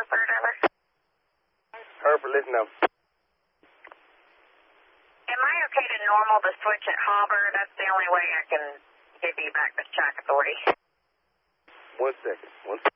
Harper, driver? Harper, listen now. Am I okay to normal the switch at Hobber? That's the only way I can give you back the track authority. 1 second.